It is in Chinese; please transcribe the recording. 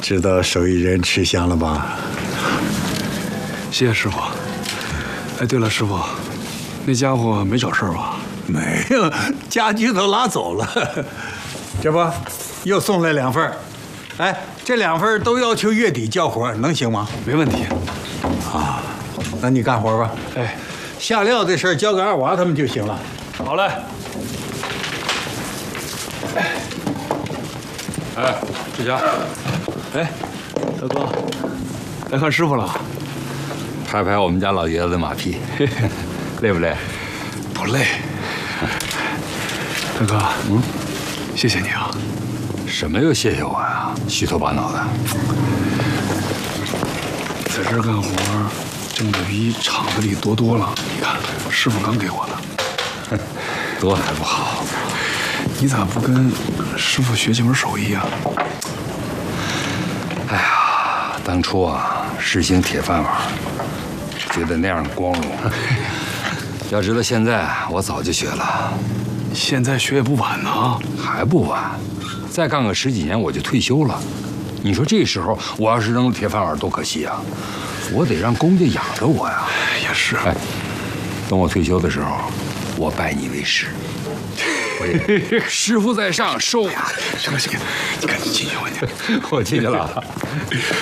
知道手艺人吃香了吧？ 谢谢师傅。哎，对了，师傅，那家伙没找事儿吧？ 没有，家具都拉走了。这不，又送来2份。哎，这2份都要求月底交活，能行吗？ 没问题。 啊，那你干活吧。 哎， 下料的事交给二娃他们就行了。 好嘞。哎，志强，哎，大哥，来看师傅了。 拍拍我们家老爷子的马屁，累不累？ 不累。大哥，谢谢你啊。 什么又谢谢我呀？虚头巴脑的。 在这儿干活，挣的比厂子里多了。你看，师傅刚给我的。 多还不好。 你咋不跟师傅学几门手艺啊？ 哎呀，当初啊，实行铁饭碗，觉得那样光荣。要知道现在，我早就学了。 现在学也不晚呢。 还不晚，再干个10几年我就退休了。你说这时候我要是扔了铁饭碗，多可惜啊！我得让公家养着我呀。 也是。 哎，等我退休的时候，我拜你为师。师傅在上，收。 行了，你赶紧进去吧你。 我进去了。